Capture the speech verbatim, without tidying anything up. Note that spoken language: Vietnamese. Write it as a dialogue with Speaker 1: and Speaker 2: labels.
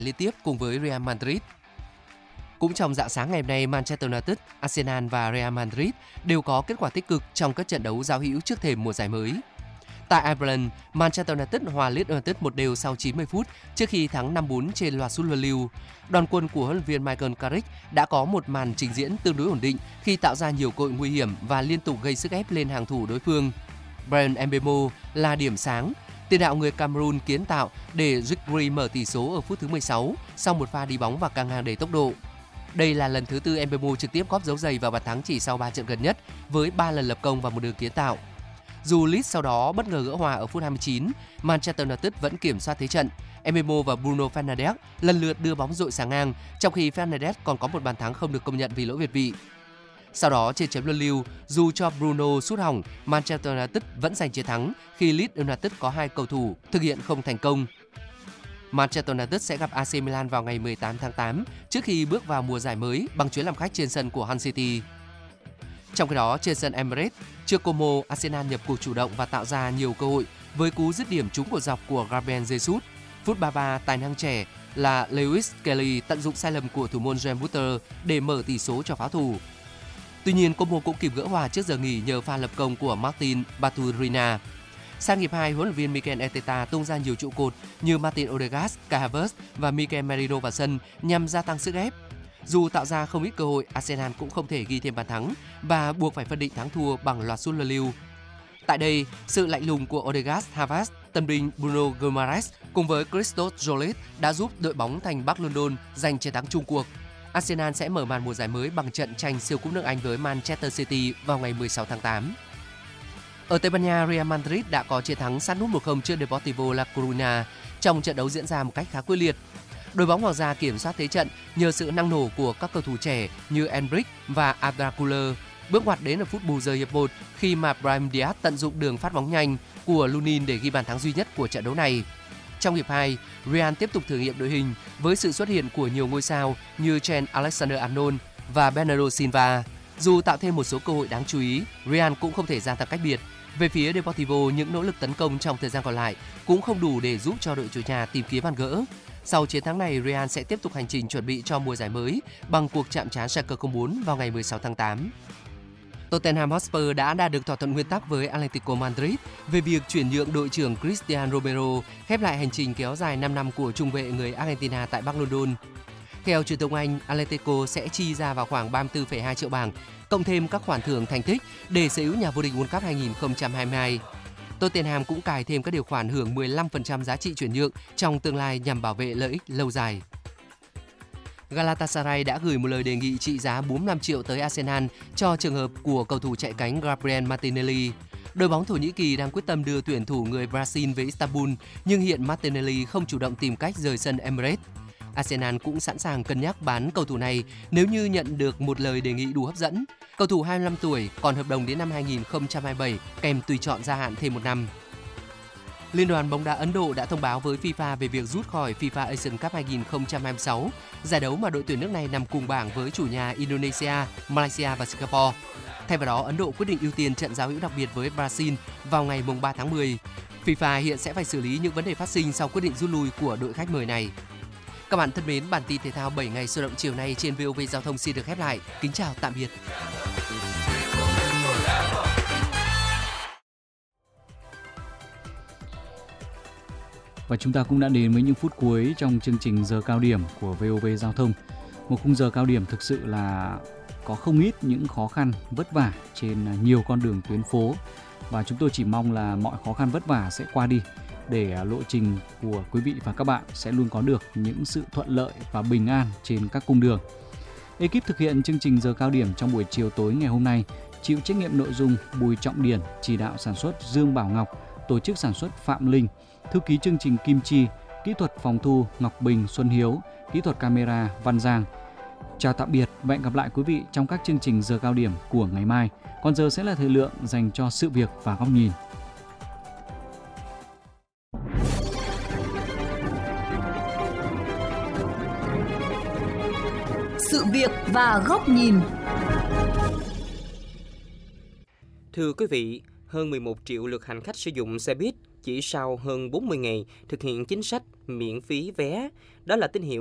Speaker 1: liên tiếp cùng với Real Madrid. Cũng trong rạng sáng ngày hôm nay, Manchester United, Arsenal và Real Madrid đều có kết quả tích cực trong các trận đấu giao hữu trước thềm mùa giải mới. Tại Ireland, Manchester United hòa Leeds United một đều sau chín mươi phút trước khi thắng năm bốn trên loạt sút luân lưu. Đoàn quân của huấn luyện viên Michael Carrick đã có một màn trình diễn tương đối ổn định khi tạo ra nhiều cơ hội nguy hiểm và liên tục gây sức ép lên hàng thủ đối phương. Bryan Mbeumo là điểm sáng. Tiền đạo người Cameroon kiến tạo để Ribery mở tỷ số ở phút thứ mười sáu sau một pha đi bóng và căng ngang đầy tốc độ. Đây là lần thứ tư Mbeumo trực tiếp góp dấu giày vào bàn thắng chỉ sau ba trận gần nhất với ba lần lập công và một đường kiến tạo. Dù Leeds sau đó bất ngờ gỡ hòa ở phút hai mươi chín, Manchester United vẫn kiểm soát thế trận. Mbeumo và Bruno Fernandes lần lượt đưa bóng dội sang ngang, trong khi Fernandes còn có một bàn thắng không được công nhận vì lỗi việt vị. Sau đó trên chấm luân lưu, dù cho Bruno sút hỏng, Manchester United vẫn giành chiến thắng khi Leeds United có hai cầu thủ thực hiện không thành công. Manchester United sẽ gặp a xê Milan vào ngày mười tám tháng tám trước khi bước vào mùa giải mới bằng chuyến làm khách trên sân của Hull City. Trong khi đó, trên sân Emirates, trước Como, Arsenal nhập cuộc chủ động và tạo ra nhiều cơ hội với cú dứt điểm trúng cột dọc của Gabriel Jesus. Phút ba mươi ba, tài năng trẻ là Lewis Kelly tận dụng sai lầm của thủ môn Graham Potter để mở tỷ số cho pháo thủ. Tuy nhiên, Como cũng kịp gỡ hòa trước giờ nghỉ nhờ pha lập công của Martin Baturina. Sang hiệp hai, huấn luyện viên Mikel Arteta tung ra nhiều trụ cột như Martin Odegaard, Kai Havertz và Mikel Merino vào sân nhằm gia tăng sức ép. Dù tạo ra không ít cơ hội, Arsenal cũng không thể ghi thêm bàn thắng và buộc phải phân định thắng thua bằng loạt sút luân lưu. Tại đây, sự lạnh lùng của Odegaard, Havertz, tân binh Bruno Guimaraes cùng với Christos Jolis đã giúp đội bóng thành Bắc London giành chiến thắng chung cuộc. Arsenal sẽ mở màn mùa giải mới bằng trận tranh siêu cúp nước Anh với Manchester City vào ngày mười sáu tháng tám. Ở Tây Ban Nha, Real Madrid đã có chiến thắng sát nút một không trước Deportivo La Coruña trong trận đấu diễn ra một cách khá quyết liệt. Đội bóng Hoàng gia kiểm soát thế trận nhờ sự năng nổ của các cầu thủ trẻ như Endrick và Arda Güler. Bước ngoặt đến ở phút bù giờ hiệp một khi mà Brahim Diaz tận dụng đường phát bóng nhanh của Lunin để ghi bàn thắng duy nhất của trận đấu này. Trong hiệp hai, Real tiếp tục thử nghiệm đội hình với sự xuất hiện của nhiều ngôi sao như Trent Alexander-Arnold và Bernardo Silva. Dù tạo thêm một số cơ hội đáng chú ý, Real cũng không thể gia tăng cách biệt. Về phía Deportivo, những nỗ lực tấn công trong thời gian còn lại cũng không đủ để giúp cho đội chủ nhà tìm kiếm bàn gỡ. Sau chiến thắng này, Real sẽ tiếp tục hành trình chuẩn bị cho mùa giải mới bằng cuộc chạm trán Schalke không bốn vào ngày mười sáu tháng tám. Tottenham Hotspur đã đạt được thỏa thuận nguyên tắc với Atletico Madrid về việc chuyển nhượng đội trưởng Cristian Romero, khép lại hành trình kéo dài năm năm của trung vệ người Argentina tại Bắc London. Theo truyền thông Anh, Atletico sẽ chi ra vào khoảng ba mươi tư phẩy hai triệu bảng, cộng thêm các khoản thưởng thành tích để sở hữu nhà vô địch World Cup hai không hai hai. Tottenham cũng cài thêm các điều khoản hưởng mười lăm phần trăm giá trị chuyển nhượng trong tương lai nhằm bảo vệ lợi ích lâu dài. Galatasaray đã gửi một lời đề nghị trị giá bốn mươi lăm triệu tới Arsenal cho trường hợp của cầu thủ chạy cánh Gabriel Martinelli. Đội bóng Thổ Nhĩ Kỳ đang quyết tâm đưa tuyển thủ người Brazil về Istanbul, nhưng hiện Martinelli không chủ động tìm cách rời sân Emirates. Arsenal cũng sẵn sàng cân nhắc bán cầu thủ này nếu như nhận được một lời đề nghị đủ hấp dẫn. Cầu thủ hai mươi lăm tuổi còn hợp đồng đến năm hai không hai bảy kèm tùy chọn gia hạn thêm một năm. Liên đoàn bóng đá Ấn Độ đã thông báo với FIFA về việc rút khỏi FIFA Asian Cup hai không hai sáu, giải đấu mà đội tuyển nước này nằm cùng bảng với chủ nhà Indonesia, Malaysia và Singapore. Thay vào đó, Ấn Độ quyết định ưu tiên trận giao hữu đặc biệt với Brazil vào ngày ba tháng mười. FIFA hiện sẽ phải xử lý những vấn đề phát sinh sau quyết định rút lui của đội khách mời này. Các bạn thân mến, bản tin thể thao bảy ngày sôi động chiều nay trên vê o vê Giao thông xin được khép lại. Kính chào tạm biệt.
Speaker 2: Và chúng ta cũng đã đến với những phút cuối trong chương trình giờ cao điểm của vê o vê Giao thông. Một khung giờ cao điểm thực sự là có không ít những khó khăn vất vả trên nhiều con đường tuyến phố. Và chúng tôi chỉ mong là mọi khó khăn vất vả sẽ qua đi, để lộ trình của quý vị và các bạn sẽ luôn có được những sự thuận lợi và bình an trên các cung đường. Ekip thực hiện chương trình giờ cao điểm trong buổi chiều tối ngày hôm nay chịu trách nhiệm nội dung Bùi Trọng Điển, chỉ đạo sản xuất Dương Bảo Ngọc, tổ chức sản xuất Phạm Linh, thư ký chương trình Kim Chi, kỹ thuật phòng thu Ngọc Bình, Xuân Hiếu, kỹ thuật camera Văn Giang. Chào tạm biệt và hẹn gặp lại quý vị trong các chương trình giờ cao điểm của ngày mai. Còn giờ sẽ là thời lượng dành cho sự việc và góc nhìn.
Speaker 3: Sự việc và góc nhìn.
Speaker 4: Thưa quý vị, hơn mười một triệu lượt hành khách sử dụng xe buýt chỉ sau hơn bốn mươi ngày thực hiện chính sách miễn phí vé. Đó là tín hiệu